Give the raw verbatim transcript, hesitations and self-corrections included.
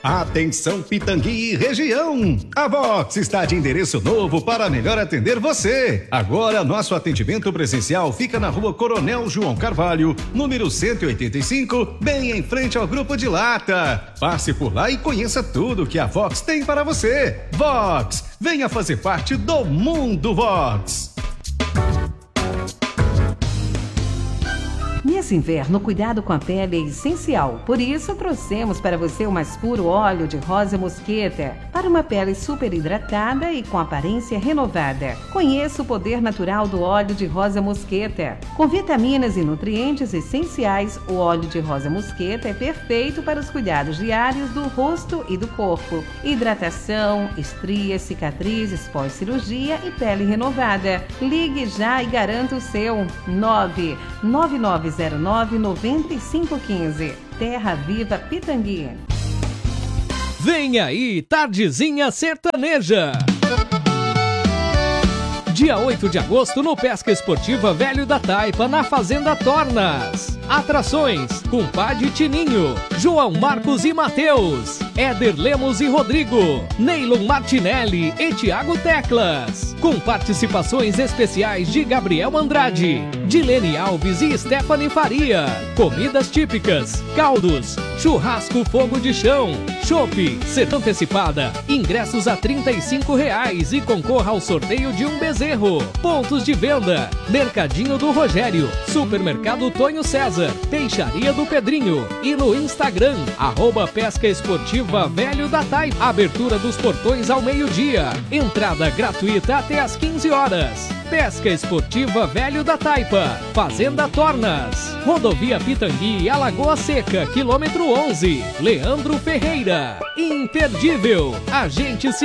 Atenção Pitangui e região! A Vox está de endereço novo para melhor atender você. Agora nosso atendimento presencial fica na rua Coronel João Carvalho, número cento e oitenta e cinco, bem em frente ao Grupo de Lata. Passe por lá e conheça tudo que a Vox tem para você. Vox, venha fazer parte do Mundo Vox. Nesse inverno, cuidado com a pele é essencial. Por isso, trouxemos para você o mais puro óleo de rosa mosqueta, para uma pele super hidratada e com aparência renovada. Conheça o poder natural do óleo de rosa mosqueta. Com vitaminas e nutrientes essenciais, o óleo de rosa mosqueta é perfeito para os cuidados diários do rosto e do corpo. Hidratação, estrias, cicatrizes pós-cirurgia e pele renovada. Ligue já e garanta o seu. nove nove nove zero nove nove cinco um cinco. Terra Viva Pitangui. Vem aí, Tardezinha Sertaneja. Dia oito de agosto no Pesca Esportiva Velho da Taipa, na Fazenda Tornas. Atrações: Compadre Tininho, João Marcos e Matheus, Éder Lemos e Rodrigo, Neylon Martinelli e Thiago Teclas. Com participações especiais de Gabriel Andrade, Dilene Alves e Stephanie Faria. Comidas típicas, caldos, churrasco fogo de chão, chopp, sessão antecipada, ingressos a trinta e cinco reais e concorra ao sorteio de um bezerro. Pontos de venda: Mercadinho do Rogério, Supermercado Tonho César, Peixaria do Pedrinho e no Instagram, arroba Pesca Esportiva Velho da Taipa. Abertura dos portões ao meio-dia, entrada gratuita até às quinze horas. Pesca Esportiva Velho da Taipa, Fazenda Tornas, Rodovia Pitangui, Alagoa Seca, quilômetro onze, Leandro Ferreira. Imperdível, a gente se